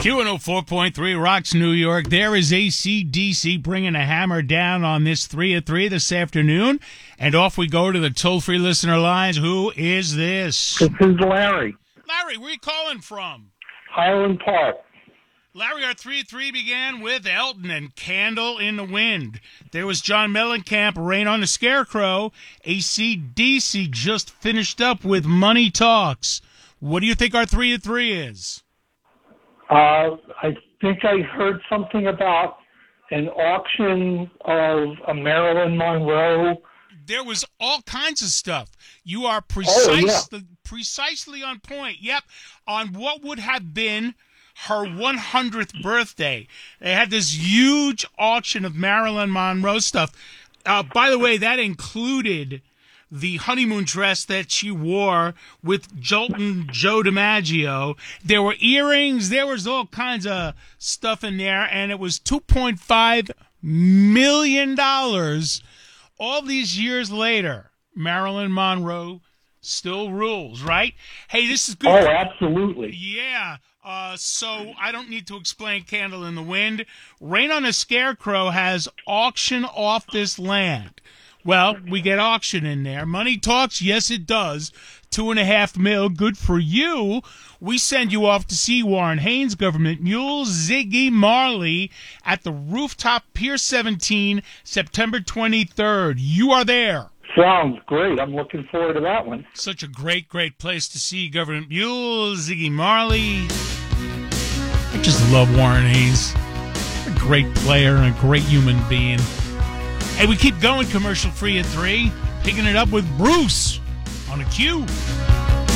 Q104.3 Rocks New York. There is AC/DC bringing a hammer down on this 3 at 3 this afternoon. And off we go to the toll-free listener lines. Who is this? This is Larry. Larry, where are you calling from? Highland Park. Larry, our 3 at 3 began with Elton and Candle in the Wind. There was John Mellencamp, Rain on the Scarecrow. AC/DC just finished up with Money Talks. What do you think our 3 at 3 is? I think I heard something about an auction of a Marilyn Monroe. There was all kinds of stuff. You are precisely on point. Yep, on what would have been her 100th birthday. They had this huge auction of Marilyn Monroe stuff. By the way, that included the honeymoon dress that she wore with Jolton Joe DiMaggio. There were earrings. There was all kinds of stuff in there, and it was $2.5 million. All these years later, Marilyn Monroe still rules, right? Hey, this is good. Oh, absolutely. Yeah. So I don't need to explain Candle in the Wind. Rain on a Scarecrow has auction off this land. Well, we get auction in there. Money Talks, yes, it does. $2.5 million, good for you. We send you off to see Warren Haynes, Government Mule, Ziggy Marley at the Rooftop Pier 17, September 23rd. You are there. Sounds great. I'm looking forward to that one. Such a great, great place to see Government Mule, Ziggy Marley. I just love Warren Haynes. A great player and a great human being. Hey, we keep going commercial free at 3, picking it up with Bruce on a Q.